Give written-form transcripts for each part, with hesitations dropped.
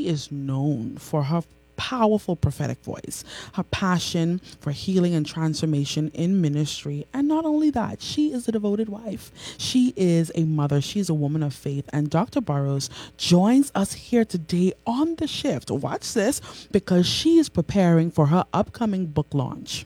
she is known for her powerful prophetic voice, her passion for healing and transformation in ministry. And not only that, she is a devoted wife. She is a mother. She is a woman of faith. And Dr. Burrows joins us here today on the shift. Watch this, because she is preparing for her upcoming book launch.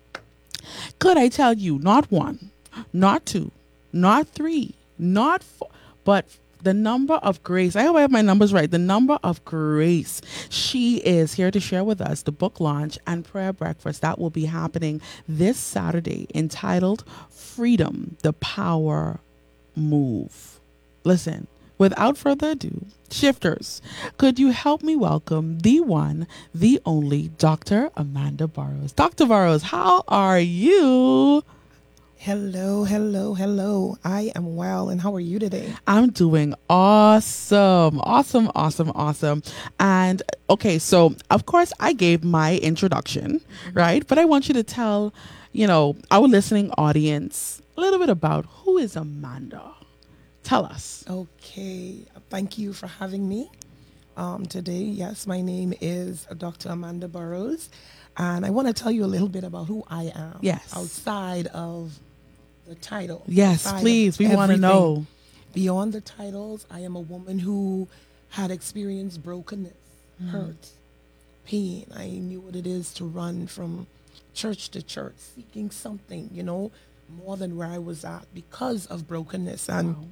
Could I tell you, not one, not two, not three, not four, but the number of grace. I hope I have my numbers right. The number of grace. She is here to share with us the book launch and prayer breakfast that will be happening this Saturday, entitled Freedom, the Power Move. Listen, without further ado, shifters, could you help me welcome the one, the only Dr. Amanda Burrows. Dr. Burrows, how are you? Hello, hello, hello. I am well, and how are you today? I'm doing awesome. Awesome, awesome, awesome. And okay, so of course I gave my introduction, right? But I want you to tell, our listening audience a little bit about who is Amanda. Tell us. Okay, thank you for having me today. Yes, my name is Dr. Amanda Burrows, and I want to tell you a little bit about who I am. Yes. Outside of the title. Yes, please. We want to know. Beyond the titles, I am a woman who had experienced brokenness, hurt, pain. I knew what it is to run from church to church, seeking something, more than where I was at because of brokenness. And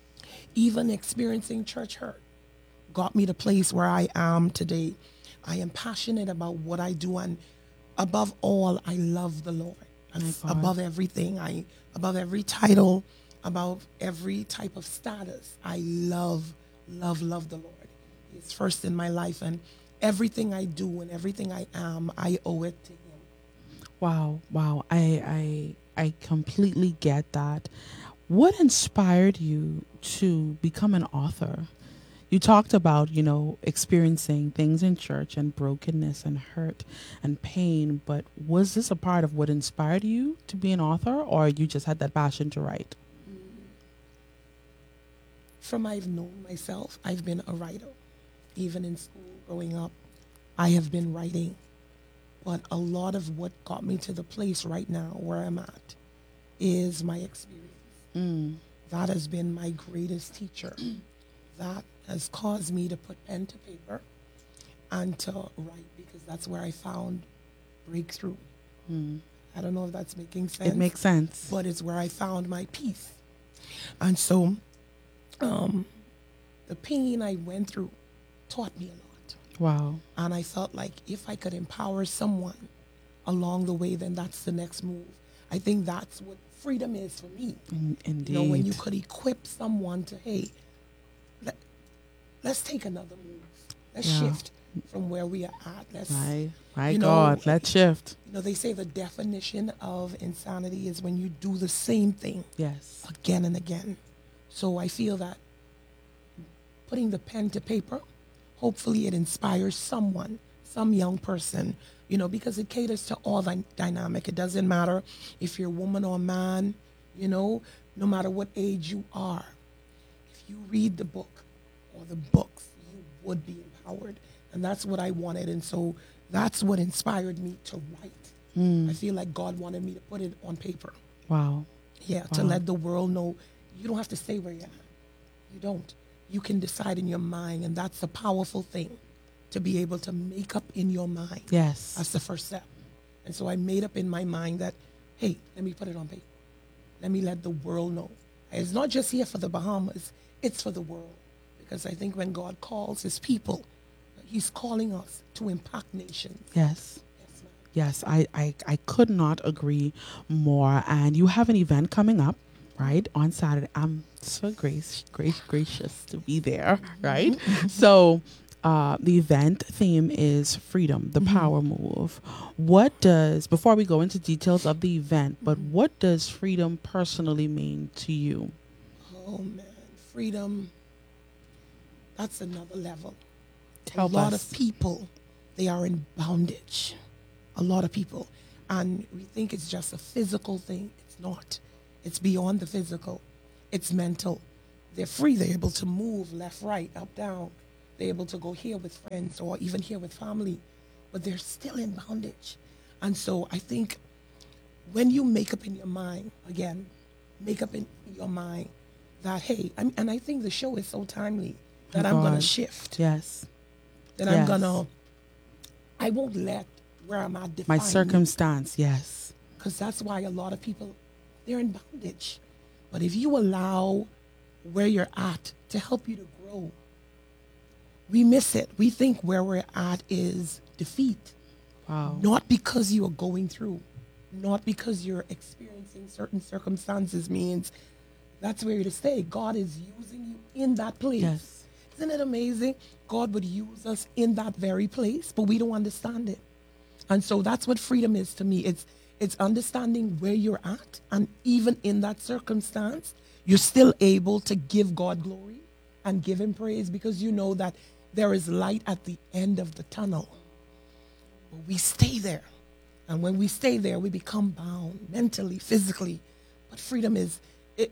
even experiencing church hurt got me to the place where I am today. I am passionate about what I do, and above all, I love the Lord. Above everything, above every title, above every type of status, I love the Lord. He's first in my life, and everything I do and everything I am, I owe it to Him. Wow. I completely get that. What inspired you to become an author? You talked about, experiencing things in church and brokenness and hurt and pain, but was this a part of what inspired you to be an author, or you just had that passion to write? From I've known myself, I've been a writer. Even in school, growing up, I have been writing. But a lot of what got me to the place right now where I'm at is my experience. That has been my greatest teacher. That has caused me to put pen to paper and to write, because that's where I found breakthrough. I don't know if that's making sense. It makes sense. But it's where I found my peace. And so the pain I went through taught me a lot. Wow. And I felt like if I could empower someone along the way, then that's the next move. I think that's what freedom is for me. Indeed. When you could equip someone to, hey, let's take another move. Let's shift from where we are at. Let's, God, let's shift. They say the definition of insanity is when you do the same thing again and again. So I feel that putting the pen to paper, hopefully it inspires someone, some young person, because it caters to all dynamic. It doesn't matter if you're a woman or a man, no matter what age you are. If you read the book or the books, you would be empowered. And that's what I wanted. And so that's what inspired me to write. I feel like God wanted me to put it on paper. Wow. Yeah, to let the world know you don't have to stay where you're at. You don't. You can decide in your mind, and that's a powerful thing, to be able to make up in your mind. Yes. That's the first step. And so I made up in my mind that, hey, let me put it on paper. Let me let the world know. It's not just here for the Bahamas, it's for the world. Because I think when God calls His people, He's calling us to impact nations. Yes. Yes, I could not agree more. And you have an event coming up, right, on Saturday. I'm so gracious to be there, right? So the event theme is Freedom, the Power Move. Before we go into details of the event, but what does freedom personally mean to you? Oh, man, freedom, that's another level. Help a lot us. of people, they are in bondage. A lot of people. And we think it's just a physical thing. It's not. It's beyond the physical. It's mental. They're free. They're able to move left, right, up, down. They're able to go here with friends or even here with family, but they're still in bondage. And so I think when you make up in your mind, again, make up in your mind that, hey, and I think the show is so timely Oh that I'm going to God. shift, Yes. that Yes. I won't let where I'm at My define me. circumstance. Yes. Because that's why a lot of people, they're in bondage. But if you allow where you're at to help you to grow, we miss it. We think where we're at is defeat. Wow. Not because you are going through, not because you're experiencing certain circumstances means that's where you're to stay. God is using you in that place. Yes. Isn't it amazing? God would use us in that very place, but we don't understand it. And so that's what freedom is to me. It's understanding where you're at, and even in that circumstance, you're still able to give God glory and give him praise because you know that there is light at the end of the tunnel. But we stay there. And when we stay there, we become bound mentally, physically. But freedom is,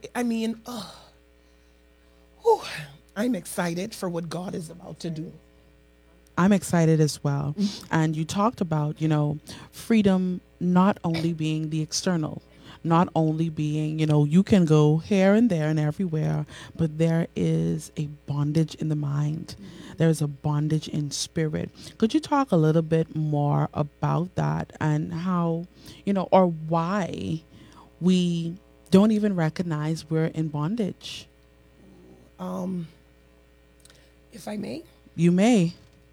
whew, I'm excited for what God is about to do. I'm excited as well. And you talked about, freedom not only being the external, not only being, you can go here and there and everywhere, but there is a bondage in the mind. There's a bondage in spirit. Could you talk a little bit more about that and how, or why we don't even recognize we're in bondage? If I may, You may.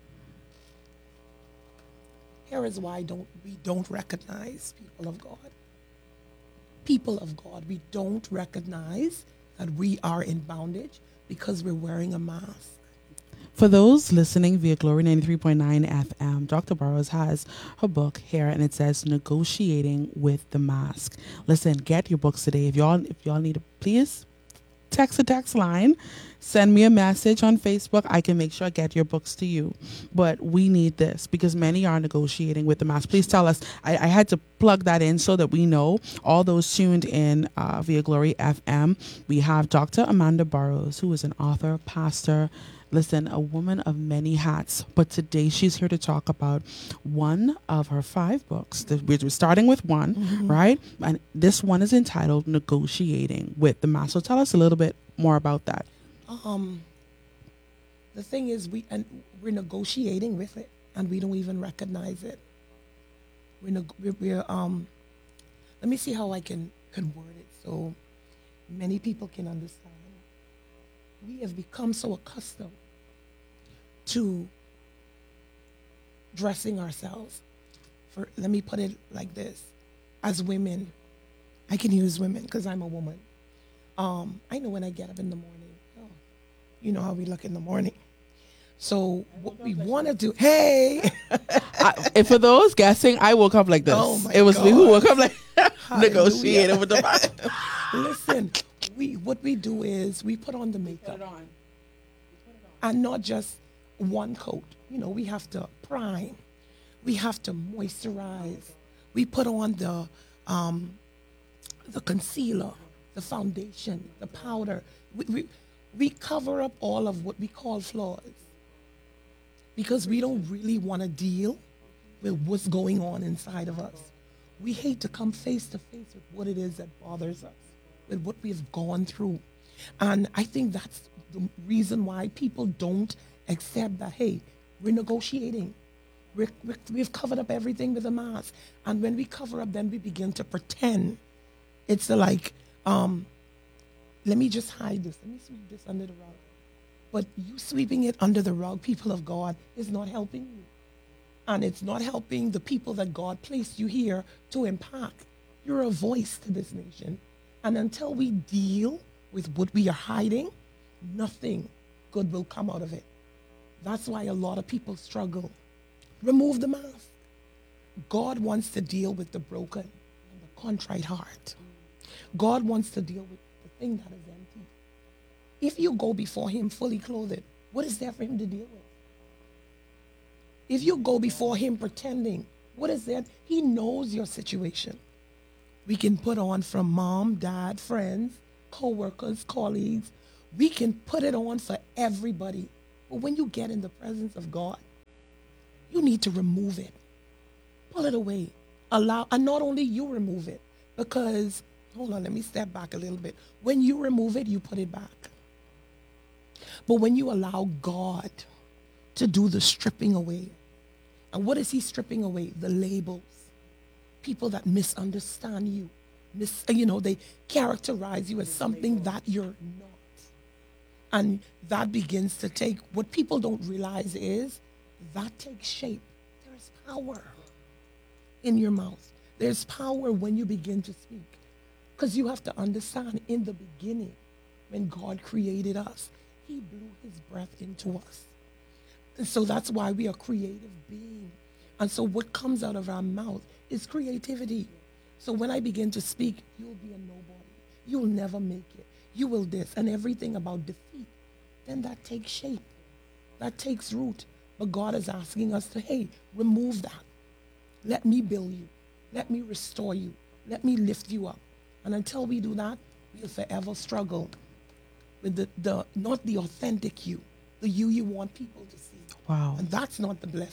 here is why we don't recognize people of God. People of God, we don't recognize that we are in bondage because we're wearing a mask. For those listening via Glory 93.9 FM, Dr. Burrows has her book here and it says Negotiating with the Mask. Listen, get your books today. If y'all need it, please text the text line, send me a message on Facebook. I can make sure I get your books to you. But we need this because many are negotiating with the mask. Please tell us. I had to plug that in so that we know. All those tuned in via Glory FM, we have Dr. Amanda Burrows, who is an author, pastor, listen, a woman of many hats. But today she's here to talk about one of her 5 books. We're starting with one, right? And this one is entitled Negotiating with the Mask. So tell us a little bit more about that. The thing is, we're negotiating with it, and we don't even recognize it. Let me see how I can word it so many people can understand. We have become so accustomed to dressing ourselves. Let me put it like this: as women, I can use women because I'm a woman. I know when I get up in the morning, you know how we look in the morning. So what we want to do, hey, And for those guessing, I woke up like this. Oh my it was me who God. woke up like Hallelujah. negotiating with the mask. Listen, what we do is we put on the makeup, and not just one coat. We have to prime, we have to moisturize, we put on the concealer, the foundation, the powder. We cover up all of what we call flaws because we don't really want to deal with what's going on inside of us. We hate to come face to face with what it is that bothers us, with what we've gone through. And I think that's the reason why people don't accept that, hey, we're negotiating. We've covered up everything with a mask. And when we cover up, then we begin to pretend. It's like, let me just hide this. Let me sweep this under the rug. But you sweeping it under the rug, people of God, is not helping you. And it's not helping the people that God placed you here to impact. You're a voice to this nation. And until we deal with what we are hiding, nothing good will come out of it. That's why a lot of people struggle. Remove the mask. God wants to deal with the broken and the contrite heart. God wants to deal with the thing that is empty. If you go before him fully clothed, what is there for him to deal with? If you go before him pretending, what is that? He knows your situation. We can put on from mom, dad, friends, co-workers, colleagues. We can put it on for everybody. But when you get in the presence of God, you need to remove it. Pull it away. Allow, and not only you remove it, because, hold on, let me step back a little bit. When you remove it, you put it back. But when you allow God to do the stripping away, and what is he stripping away? The labels. People that misunderstand you. They characterize you as something that you're not. And that begins to take, what people don't realize is that takes shape. There's power in your mouth. There's power when you begin to speak. Because you have to understand, in the beginning, when God created us, he blew his breath into us. And so that's why we are creative beings. And so what comes out of our mouth is creativity. So when I begin to speak, you'll be a nobody. You'll never make it. You will this and everything about defeat. Then that takes shape. That takes root. But God is asking us to, hey, remove that. Let me build you. Let me restore you. Let me lift you up. And until we do that, we'll forever struggle with the not the authentic you, the you want people to see. Wow. And that's not the blessing.